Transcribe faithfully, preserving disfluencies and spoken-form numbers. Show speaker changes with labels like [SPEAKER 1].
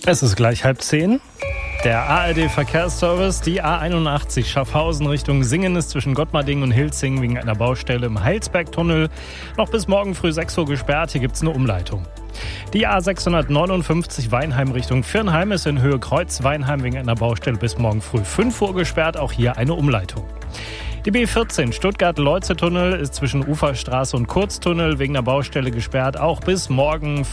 [SPEAKER 1] Es ist gleich halb zehn. Der A R D-Verkehrsservice, die A einundachtzig Schaffhausen Richtung Singen ist zwischen Gottmarding und Hilzing wegen einer Baustelle im Heilsbergtunnel noch bis morgen früh sechs Uhr gesperrt. Hier gibt es eine Umleitung. Die A sechshundertneunundfünfzig Weinheim Richtung Virnheim ist in Höhe Kreuz-Weinheim wegen einer Baustelle bis morgen früh fünf Uhr gesperrt. Auch hier eine Umleitung. Die B vierzehn Stuttgart-Leutze-Tunnel ist zwischen Uferstraße und Kurztunnel wegen einer Baustelle gesperrt. Auch bis morgen